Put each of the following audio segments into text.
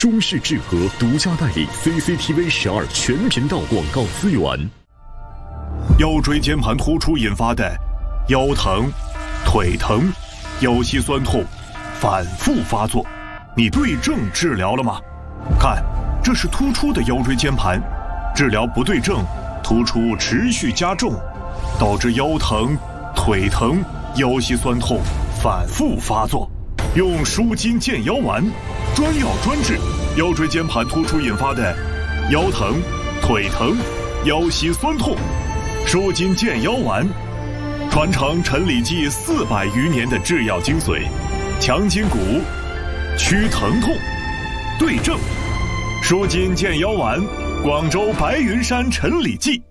中视智和独家代理 CCTV12全频道广告资源。 腰椎间盘突出引发的腰疼、腿疼、腰膝酸痛反复发作，你对症治疗了吗？看，这是突出的腰椎间盘，治疗不对症，突出持续加重，导致腰疼、腿疼、腰膝酸痛反复发作。用舒筋健腰丸，专药专治腰椎间盘突出引发的腰疼、腿疼、腰膝酸痛。舒筋健腰丸，传承陈李济400余年的制药精髓，强筋骨，祛疼痛，对症。舒筋健腰丸，广州白云山陈李济。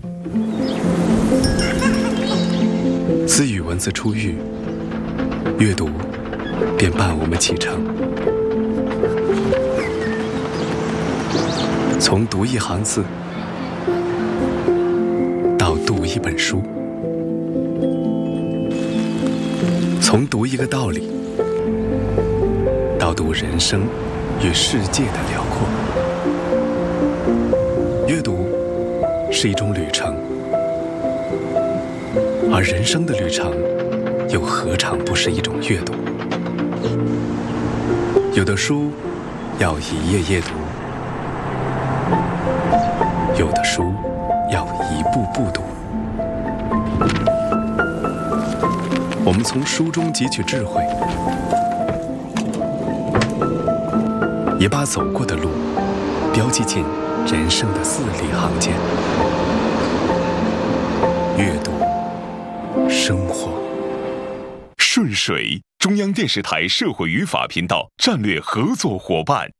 自与文字初遇，阅读便伴我们启程。从读一行字，到读一本书；从读一个道理，到读人生与世界的辽阔。阅读是一种旅程，而人生的旅程又何尝不是一种阅读？有的书要一页页读，有的书要一步步读。我们从书中汲取智慧，也把走过的路标记进人生的字里行间。阅读，生活。 顺水，中央电视台社会语法频道战略合作伙伴。